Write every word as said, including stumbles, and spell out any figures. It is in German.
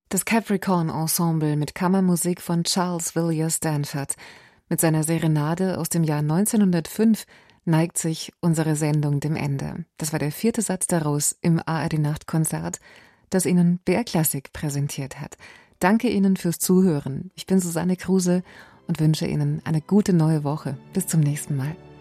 Das Capricorn Ensemble mit Kammermusik von Charles Villiers Stanford. Mit seiner Serenade aus dem Jahr neunzehnhundertfünf neigt sich unsere Sendung dem Ende. Das war der vierte Satz daraus im A R D-Nachtkonzert, das Ihnen B R Classic präsentiert hat. Danke Ihnen fürs Zuhören. Ich bin Susanne Kruse und wünsche Ihnen eine gute neue Woche. Bis zum nächsten Mal.